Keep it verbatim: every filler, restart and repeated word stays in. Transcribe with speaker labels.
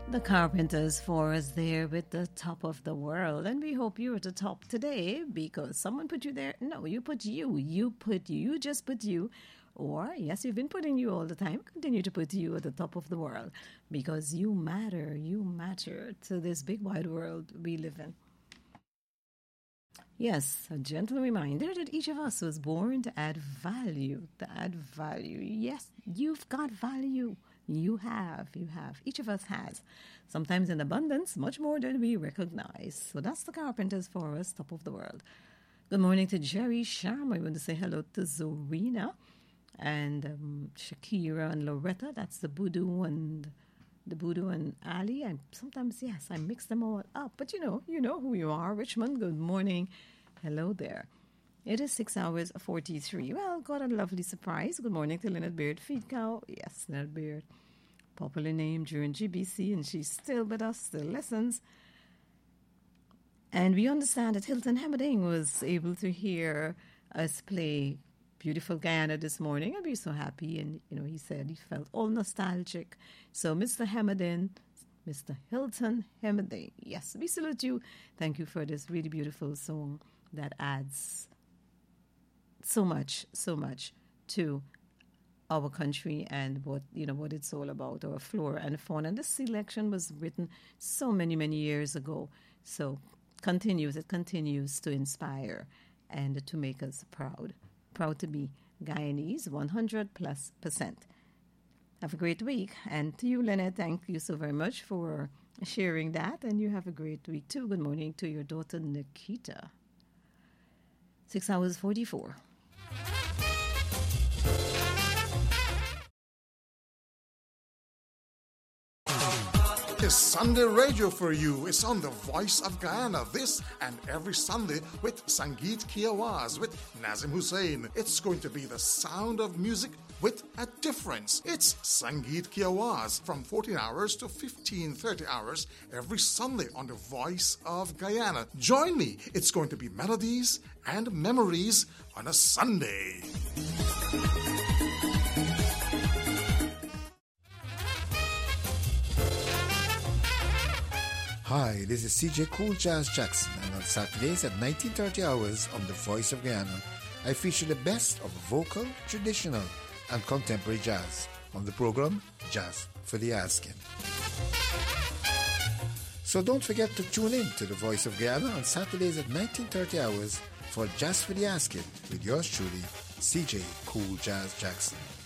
Speaker 1: The Carpenters for us there with the top of the world. And we hope you're at the top today because someone put you there. No, you put you. You put you. You just put you. Or, yes, you've been putting you all the time. Continue to put you at the top of the world because you matter. You matter to this big wide world we live in. Yes, a gentle reminder that each of us was born to add value. To add value. Yes, you've got value. You have, you have. Each of us has. Sometimes in abundance, much more than we recognize. So that's the Carpenters for us, top of the world. Good morning to Jerry Sharma. I want to say hello to Zorina and um, Shakira and Loretta. That's the Voodoo and the Voodoo and Ali. I sometimes, yes, I mix them all up. But you know, you know who you are. Richmond, good morning. Hello there. It is six hours forty-three. Well, got a lovely surprise. Good morning to Lynette Beard, Feed Cow. Yes, Lynette Beard, popular name during G B C, and she's still with us, still listens. And we understand that Hilton Hammerding was able to hear us play beautiful Guyana this morning, and we're so happy. And, you know, he said he felt all nostalgic. So, Mister Hammerding, Mister Hilton Hammerding, yes, we salute you. Thank you for this really beautiful song that adds so much, so much to our country and what, you know, what it's all about, our flora and fauna. And this selection was written so many, many years ago. So continues, it continues to inspire and to make us proud. Proud to be Guyanese, one hundred plus percent. Have a great week. And to you, Lynette, thank you so very much for sharing that. And you have a great week too. Good morning to your daughter, Nikita. Six hours forty-four.
Speaker 2: It's Sunday radio for you. It's on the Voice of Guyana this and every Sunday with Sangeet Kiawaz, with Nazim Hussain. It's going to be the sound of music with a difference. It's Sangeet Kiawaz from fourteen hours to fifteen thirty hours every Sunday on the Voice of Guyana. Join me. It's going to be melodies and memories on a Sunday.
Speaker 3: Hi, this is C J Cool Jazz Jackson, and on Saturdays at nineteen thirty hours on The Voice of Guyana, I feature the best of vocal, traditional, and contemporary jazz on the program Jazz for the Asking. So don't forget to tune in to The Voice of Guyana on Saturdays at nineteen thirty hours for Jazz for the Asking with yours truly, C J Cool Jazz Jackson.